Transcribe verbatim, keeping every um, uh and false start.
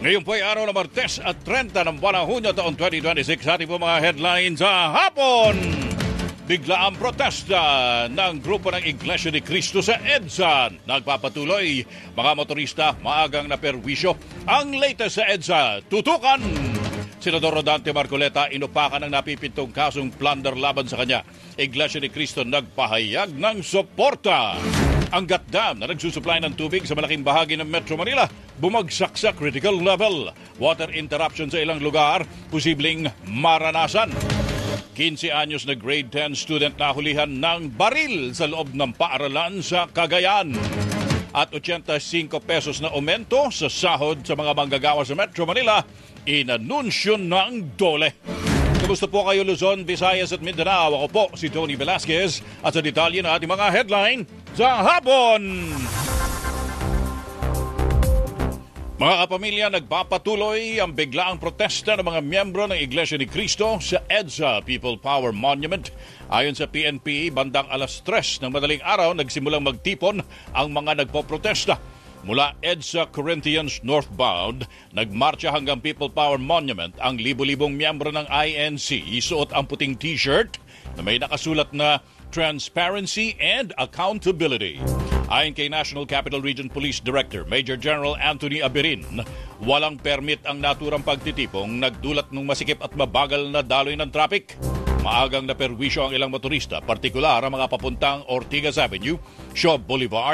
Ngayon po ay araw na Martes at thirty ng buwan ng Hunyo taong twenty twenty-six. Ating po mga headlines sa hapon. Bigla ang protesta ng grupo ng Iglesia ni Cristo sa EDSA. Nagpapatuloy, mga motorista maagang naperwisyo. Ang latest sa EDSA, tutukan. Senador Rodante Marcoleta inupakan ng napipintong kasong plunder laban sa kanya. Iglesia ni Cristo nagpahayag ng suporta. Ang Gat Dam na nagsusupply ng tubig sa malaking bahagi ng Metro Manila bumagsak sa critical level. Water interruption sa ilang lugar, posibleng maranasan. fifteen anyos na grade ten student nahulihan ng baril sa loob ng paaralan sa Cagayan. At eighty-five pesos na aumento sa sahod sa mga manggagawa sa Metro Manila, inanunsyo ng DOLE. Kamusta po kayo Luzon, Visayas at Mindanao? Ako po si Tony Velasquez at sa detalye na ating mga headline sa hapon. Mga kapamilya, nagpapatuloy ang biglaang protesta ng mga miyembro ng Iglesia ni Cristo sa EDSA People Power Monument. Ayon sa P N P, bandang alas tres ng madaling araw, nagsimulang magtipon ang mga nagpoprotesta. Mula EDSA Corinthians northbound, nagmarcha hanggang People Power Monument ang libo-libong miyembro ng I N C. Isuot ang puting t-shirt na may nakasulat na Transparency and Accountability. Ayon kay National Capital Region Police Director Major General Anthony Abirin, walang permit ang naturang pagtitipong nagdulot ng masikip at mabagal na daloy ng traffic. Maagang naperwisyo ang ilang motorista, partikular ang mga papuntang Ortigas Avenue, Shaw Boulevard,